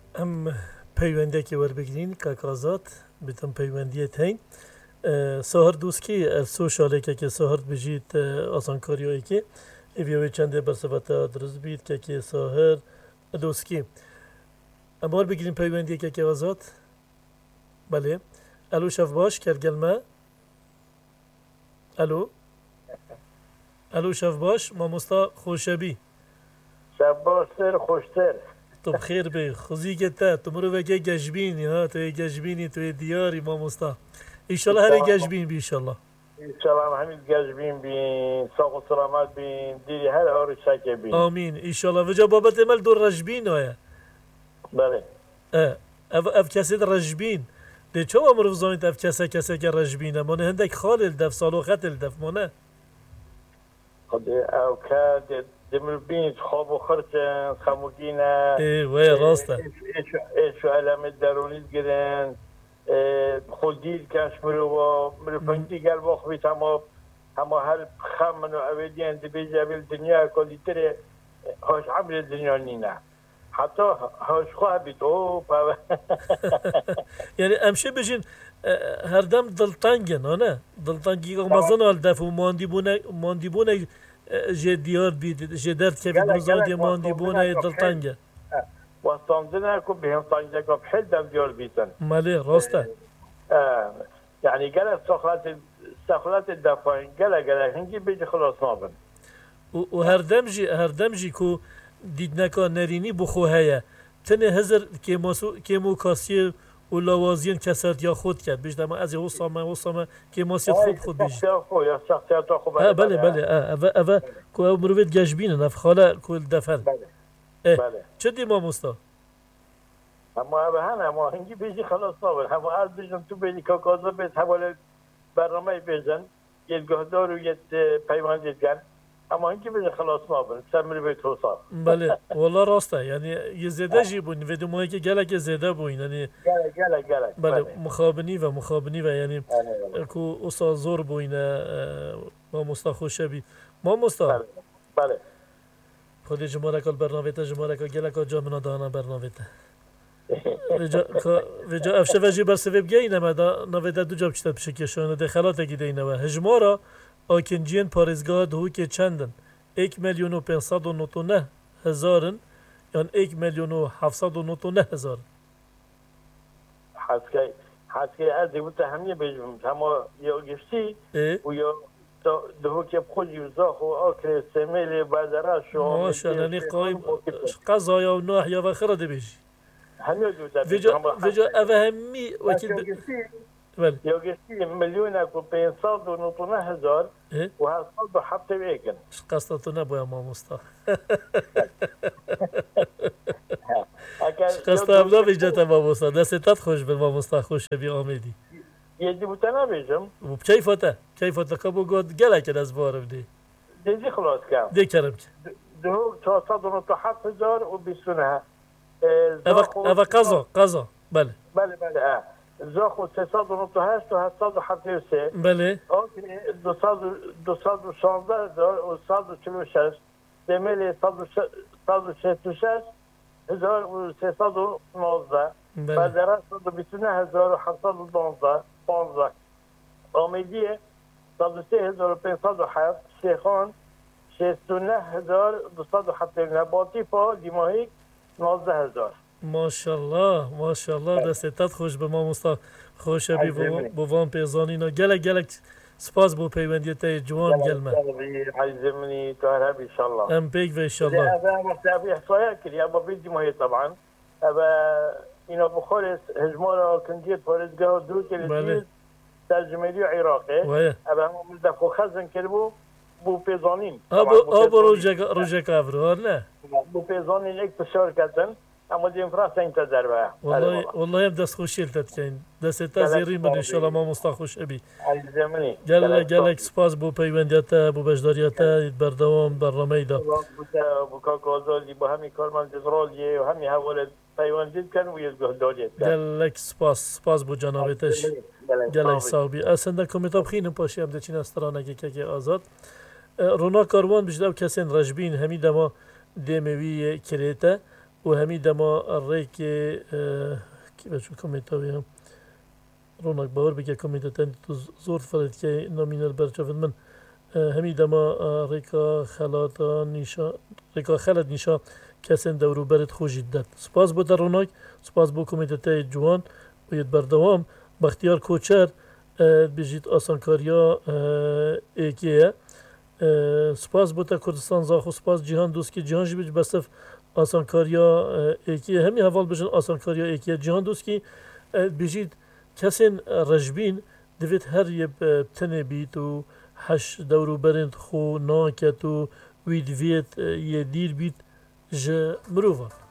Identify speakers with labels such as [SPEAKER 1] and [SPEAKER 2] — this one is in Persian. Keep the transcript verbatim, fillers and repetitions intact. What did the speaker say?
[SPEAKER 1] ام پیونده که ور بگیرین که کازات بیتم پیوندیه تین سهر دوست کی سوشاله که که سهر بجید آسان کاریایی که ایویوی چنده برسفتا درست بید که که سهر دوست کی امار بگیرین پیوندیه که که آزاد بله الو شف باش کرگلمه الو الو شف باش ما مستا خوشبی
[SPEAKER 2] شب باشتر خوشتر
[SPEAKER 1] تو بخیر بی خوزی گتا تو مرو وگه گجبینی ها توی گجبینی توی دیاری ما مستا ایشالله هر گجبین بی ایشالله
[SPEAKER 2] ایشالله همین گجبین بین ساق و سلامت بین دیری هر هاری شکه بین
[SPEAKER 1] آمین ایشالله وجا بابت امل دور رجبین آیا
[SPEAKER 2] بله
[SPEAKER 1] اه اف اف کسی در رجبین ده چه و مرو زانید اف کسی کسی که رجبینه مانه هندک خال الدف سالوخت الدف مانه
[SPEAKER 2] خود او که دمر بین خواب و خرچن خموگینه
[SPEAKER 1] ای وای راسته
[SPEAKER 2] ایشو علم درونیت گرن خودیل کش مرو و مرو پنجی گل باخ بیت همه همه هر خمن و اویدین دی بیجه بیل دنیا کلی تره هاش عمل دنیا نینه حتی هاش خواه بیت او پا
[SPEAKER 1] یعنی امشه بجین هر دم دلتنگن آنه دلتنگی که مزن الدف و ماندی بونه ماندی بونه جه دیار بید جه درد که بید مزادی ماندی بونه دلتنگه
[SPEAKER 2] وستانزنه که بهم تنگه که بحل دم دیار بیتن
[SPEAKER 1] ماله راسته
[SPEAKER 2] يعني قال سخلات سخلات الدفاعين قال قال هنجي بيجي خلاص نابن
[SPEAKER 1] و هر دمجی هر دمجی کو دید نکا نرینی بخو هیا تنه هزر که ماسو که مو کاسی و لوازین کسرت یا خود کرد بیش دم از حسامه حسامه که ماسی خود خود بیش
[SPEAKER 2] یا شخصیت خو
[SPEAKER 1] بله بله بله اوه اوه کو مروید گجبینه نف خاله کو دفن
[SPEAKER 2] بله
[SPEAKER 1] چه دی ما مستا
[SPEAKER 2] اما اوه هن اما هنگی بیجی خلاص نابن اما از بیجم تو بیجی که کازا بیت حواله برنامه بیجن یه گهدار و یه پیمان دیدگن اما هنگی بیجی خلاص نابن سمری بیت حساب
[SPEAKER 1] بله والله راسته یعنی یه زده جی بوین و دمایی که گلک زده بوین یعنی
[SPEAKER 2] گلک گلک گلک
[SPEAKER 1] بله مخابنی و مخابنی و یعنی کو اصلا زور بوین ما مستا خوشبی ما مستا
[SPEAKER 2] بله
[SPEAKER 1] خودی جمعه کل برنامه تا جمعه کل گلک جا منا دانا برنامه تا وجا افشه وجی بر سبب گینه مدا نویده دو جاب چطور بشه کشانه دخلات گیده اینه و هجمارا آکنجین پارزگاه دهو که چندن یک میلیون و پنصد و نوت و نه هزارن یعنی یک میلیون و هفتصد و نوت و نه هزار
[SPEAKER 2] حسکه حسکه از دیوت همیه بجم اما یا گشتی و یا دهو که خود یوزاخ و آکر سمیل بازراش و
[SPEAKER 1] ماشاءالله نی قایم قضایا و نوح یا و خرده بیشی وجا وجا أفهمي
[SPEAKER 2] وكيل يوجستي مليونك وبينصاد ونطنا هزار وهالصاد حتى ويكن
[SPEAKER 1] قصتنا بو يا ماما مصطفى قصة أبدا بيجت ماما مصطفى دستات خوش بالماما مصطفى خوش بي آمدي
[SPEAKER 2] يدي بتنا بيجم
[SPEAKER 1] وبكيفته كيفته كابو قد جلك الأسبوع بدي
[SPEAKER 2] دي خلاص كام
[SPEAKER 1] دي كرمك
[SPEAKER 2] ده تصاد ونطحت هزار وبيسونها
[SPEAKER 1] أبا قضا قضا بله
[SPEAKER 2] بله بله اه زاخو سيصاد ونطو هاشت و هستاد و حفته و سه
[SPEAKER 1] بله
[SPEAKER 2] اوكي دوصاد و شانزده هزار و صاد و چلو و شش دمیل صاد و شست و شش هزار و سیصاد و نوزده بازره صاد و بیست و نه هزار و هفتاد و دانزده پانزده آمیدیه صاد و سه هزار و پنصد و هفت شیخان شست و نه هزار دوصاد و هفته نباتی پا دیماهی نوزده هزار
[SPEAKER 1] ماشاءالله ماشاءالله دستت خوش به ما مصطفى خوش بی بوان پیزانینا گلک گلک سپاس بو پیوندیت جوان گلمه
[SPEAKER 2] عايزمني تهرب ان شاء الله
[SPEAKER 1] ام بيك ان شاء الله
[SPEAKER 2] هذا مستعفي احصائيات كلي ابا بيدي مهي طبعا ابا انا بخورس هجمارا كنتيت فارزقه دو كلي ترجمه عراقي ابا هم مدفو خزن كلبو بو پیزانین
[SPEAKER 1] ابو ابو روجا روجا كافرو نه
[SPEAKER 2] بو پیزانین یک تشار کردن اما دیم فراسن تجربه
[SPEAKER 1] والله والله يبدا خوشيل تتكين دست تزيرين من ان شاء الله ما مستخوش ابي
[SPEAKER 2] عزمني
[SPEAKER 1] قال قالك سپاس بو پیوندیتا بو بجداریتا بردوام برنامه دا
[SPEAKER 2] بو کاکازالی با همین کارمند جزرالی و همین حواله پیوندید کن و یزگهداریت کن
[SPEAKER 1] قال لك سپاس سپاس بو جنابتش قال لك صاحبي اسنده کمیتاب خینم پاشی هم دچین استرانه که که آزاد رونا کاروان بجداو کسین رجبین همی دما دموی کریته و همی دما ریک کی بچه کمیتاوی هم رونق باور بگه کمیتا تن تو زور فرد که نامینال برچافت من همی دما ریکا خلاتا نیشا ریکا خلد نیشا کسین دورو برد خوشید داد سپاس بوده رونق سپاس بو کمیتا تای جوان باید بردوام بختیار کوچر بجید آسانکاریا ایکیه سپاس بوده کردستان زاخو سپاس جهان دوست که جهان جی بج بسف آسانکاریا ایکیه همی حوال بجن آسانکاریا ایکیه جهان دوست که بجید کسین رجبین دوید هر یه تنه بیت و هش دورو برند خو ناکت و وید وید یه دیر بیت ج مروفا